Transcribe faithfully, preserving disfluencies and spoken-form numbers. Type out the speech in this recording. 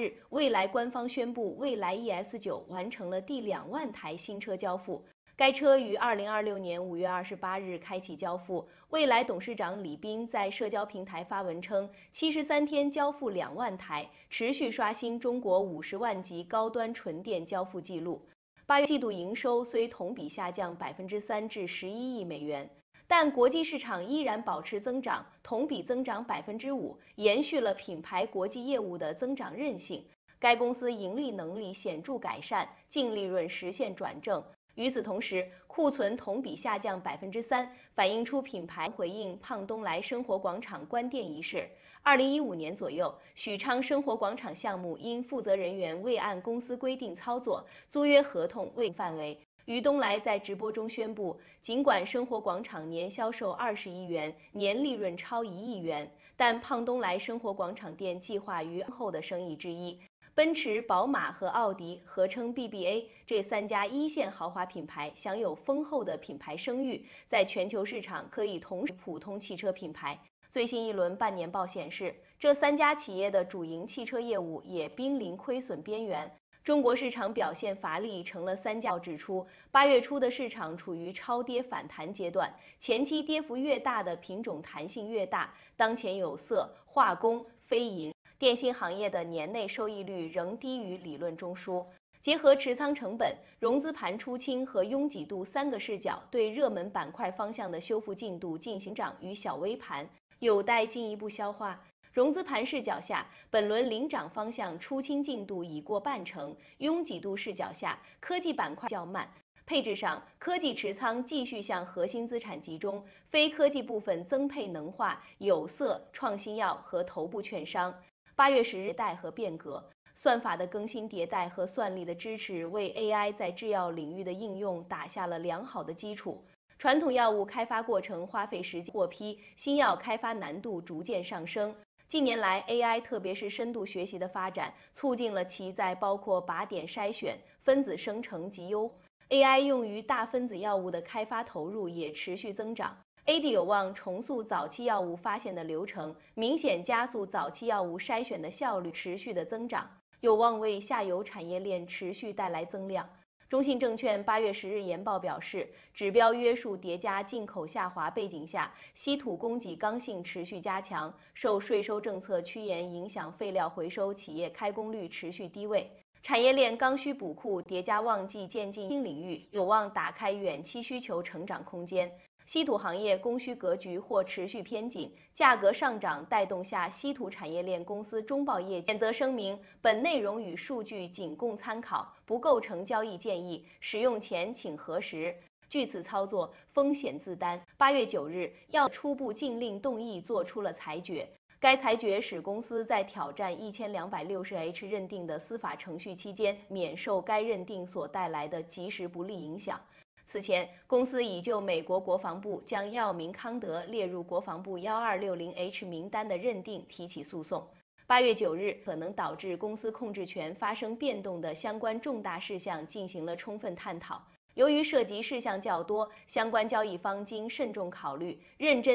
日，蔚来官方宣布，蔚来 E S 九完成了第两万台新车交付。该车于二零二六年五月二十八日开启交付。蔚来董事长李斌在社交平台发文称，七十三天交付两万台，持续刷新中国五十万级高端纯电交付记录。八月季度营收虽同比下降百分之三至十一亿美元，但国际市场依然保持增长，同比增长百分之五，延续了品牌国际业务的增长韧性。该公司盈利能力显著改善，净利润实现转正。与此同时，库存同比下降百分之三，反映出品牌回应胖东来生活广场关店一事。二零一五年左右，许昌生活广场项目因负责人员未按公司规定操作，租约合同未范围。于东来在直播中宣布，尽管生活广场年销售二十亿元，年利润超一亿元，但胖东来生活广场店计划于后的生意之一。奔驰、宝马和奥迪合称 B B A， 这三家一线豪华品牌享有丰厚的品牌声誉，在全球市场可以同时普通汽车品牌。最新一轮半年报显示，这三家企业的主营汽车业务也濒临亏损边缘。中国市场表现乏力，成了三家指出，八月初的市场处于超跌反弹阶段，前期跌幅越大的品种弹性越大。当前有色、化工、非银、电信行业的年内收益率仍低于理论中枢。结合持仓成本、融资盘出清和拥挤度三个视角，对热门板块方向的修复进度进行涨与小微盘，有待进一步消化。融资盘视角下，本轮领涨方向出清进度已过半成；拥挤度视角下，科技板块较慢。配置上，科技持仓继续向核心资产集中，非科技部分增配能化、有色、创新药和头部券商。八月十日，迭代和变革。算法的更新迭代和算力的支持，为 A I 在制药领域的应用打下了良好的基础。传统药物开发过程花费时间获批，新药开发难度逐渐上升。近年来 ，A I 特别是深度学习的发展，促进了其在包括靶点筛选、分子生成及优。A I 用于大分子药物的开发投入也持续增长。A D 有望重塑早期药物发现的流程，明显加速早期药物筛选的效率持续的增长，有望为下游产业链持续带来增量。中信证券八月十日研报表示，指标约束叠加进口下滑背景下，稀土供给刚性持续加强，受税收政策趋严影响，废料回收企业开工率持续低位。产业链刚需补库叠加旺季渐进新领域，有望打开远期需求成长空间。稀土行业供需格局或持续偏紧，价格上涨带动下，稀土产业链公司中报业绩谴责声明，本内容与数据仅供参考，不构成交易建议，使用前请核实。据此操作风险自担。八月九日，药初步禁令动议作出了裁决。该裁决使公司在挑战一千两百六十 H 认定的司法程序期间，免受该认定所带来的即时不利影响。此前，公司已就美国国防部将药明康德列入国防部一二六零 H 名单的认定提起诉讼。八月九日，可能导致公司控制权发生变动的相关重大事项进行了充分探讨。由于涉及事项较多，相关交易方经慎重考虑，认真